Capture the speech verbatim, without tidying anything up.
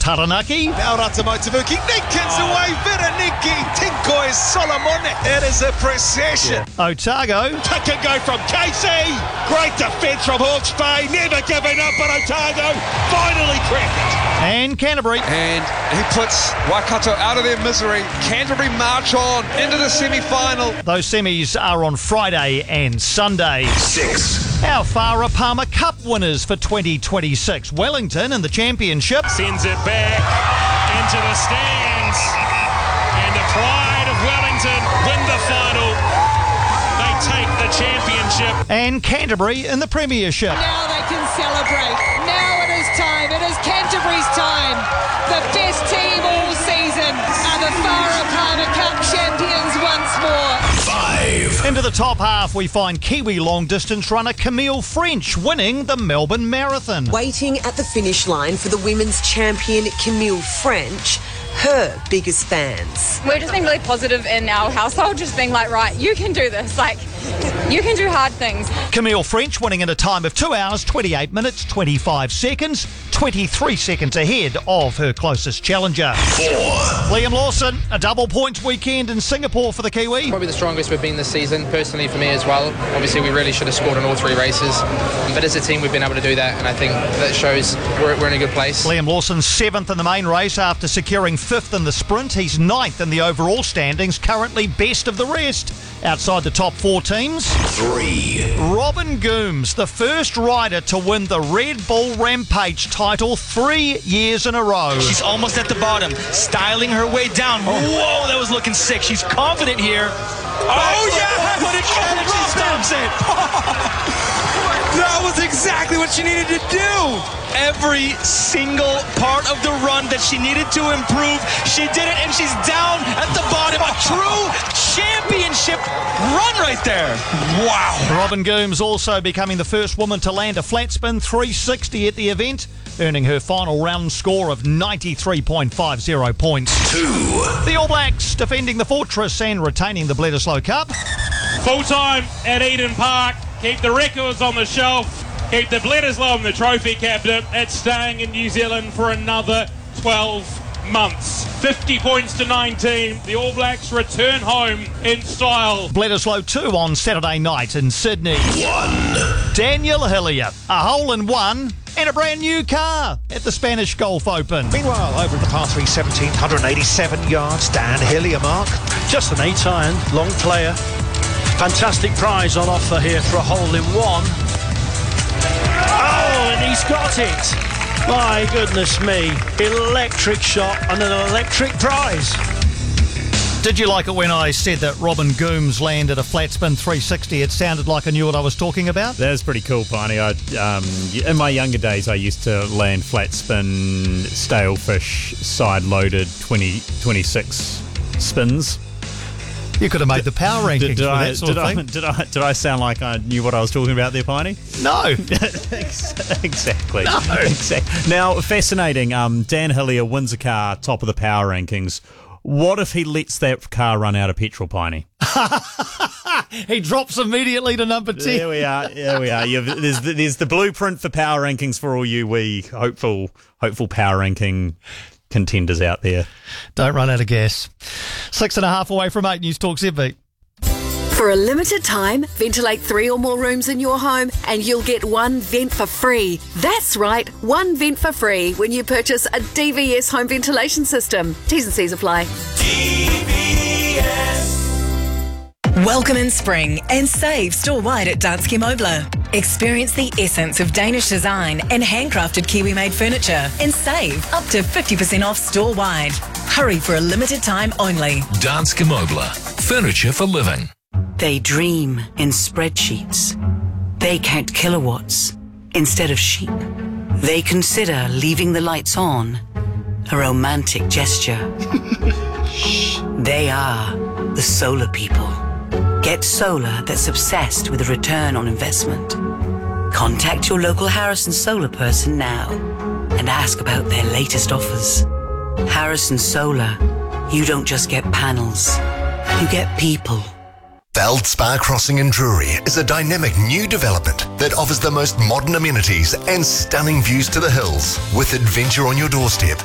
Taranaki. Naurata Motuvuki, Nickens away, Viraniki, Tinkoi Solomon. It is a procession. Yeah. Otago. Tuck and go from Casey. Great defence from Hawke's Bay. Never giving up, but Otago finally cracked it. And Canterbury. And he puts Waikato out of their misery. Canterbury march on into the semi-final. Those semis are on Friday and Sunday. Six. Our Farah Palmer Cup winners for twenty twenty-six. Wellington in the championship. Sends it back into the stands. And the pride of Wellington win the final. They take the championship. And Canterbury in the premiership. Now they can celebrate. Now it is time. It is Canterbury's time. The best team all season are the Farah Palmer Cup champions once more. Five. Into the top half, we find Kiwi long-distance runner Camille French winning the Melbourne Marathon. Waiting at the finish line for the women's champion Camille French, her biggest fans. We're just being really positive in our household, just being like, right, you can do this. Like, you can do hard things. Camille French winning in a time of two hours, twenty-eight minutes, twenty-five seconds, twenty-three seconds ahead of her closest challenger. Four. Liam Lawson, a double points weekend in Singapore for the Kiwi. Probably the strongest we've been this season, personally for me as well. Obviously, we really should have scored in all three races. But as a team, we've been able to do that, and I think that shows we're, we're in a good place. Liam Lawson seventh in the main race after securing fifth in the sprint. He's ninth in the overall standings, currently best of the rest. Outside the top four teams. Three. Robin Gooms, the first rider to win the Red Bull Rampage title three years in a row. She's almost at the bottom, styling her way down. Oh. Whoa, that was looking sick. She's confident here. Oh, yeah! What a catch! And she stops it. That was exactly what she needed to do. Every single part of the run that she needed to improve, she did it, and she's down at the bottom. A true championship run right there. Wow. Robin Gooms also becoming the first woman to land a flat spin three sixty at the event, earning her final round score of ninety-three point five zero points. Two. The All Blacks defending the Fortress and retaining the Bledisloe Cup. Full time at Eden Park. Keep the records on the shelf. Keep the Bledisloe and the trophy cabinet. It's staying in New Zealand for another twelve months. fifty points to nineteen. The All Blacks return home in style. Bledisloe two on Saturday night in Sydney. One. Daniel Hillier, a hole in one and a brand new car at the Spanish Golf Open. Meanwhile, over at the par three, one thousand seven hundred eighty-seven yards, Dan Hillier, Mark. Just an eight iron, long player. Fantastic prize on offer here for a hole in one. Oh, and he's got it. My goodness me. Electric shot and an electric prize. Did you like it when I said that Robin Gooms landed a flat spin three sixty? It sounded like I knew what I was talking about. That's pretty cool, Piney. I, um, in my younger days, I used to land flat spin, stale fish, side loaded twenty, twenty-six spins. You could have made the power rankings did, did for I, that sort did of I, thing. Did I, did I sound like I knew what I was talking about there, Piney? No. Exactly. No. Exactly. Now, fascinating. Um, Dan Hillier wins a car, top of the power rankings. What if he lets that car run out of petrol, Piney? He drops immediately to number ten. There we are. There we are. You've, there's, the, there's the blueprint for power rankings for all you wee hopeful, hopeful power ranking contenders out there. Don't run out of gas. Six and a half away from eight News Talk Z B. For a limited time, ventilate three or more rooms in your home and you'll get one vent for free. That's right, one vent for free when you purchase a D V S home ventilation system. T's and C's apply. D V S. Welcome in spring and save store-wide at Danske Møbler. Experience the essence of Danish design and handcrafted Kiwi-made furniture and save up to fifty percent off store-wide. Hurry for a limited time only. Danske Møbler. Furniture for living. They dream in spreadsheets. They count kilowatts instead of sheep. They consider leaving the lights on a romantic gesture. They are the solar people. Get solar that's obsessed with a return on investment. Contact your local Harrison Solar person now and ask about their latest offers. Harrison Solar, you don't just get panels, you get people. Feldspar Crossing in Drury is a dynamic new development that offers the most modern amenities and stunning views to the hills with adventure on your doorstep.